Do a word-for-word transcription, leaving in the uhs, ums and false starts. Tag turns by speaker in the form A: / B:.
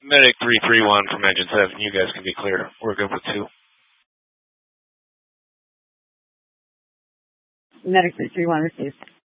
A: Medic three three one from Engine seven, you guys can be clear. We're good with two.
B: Medic three three one received.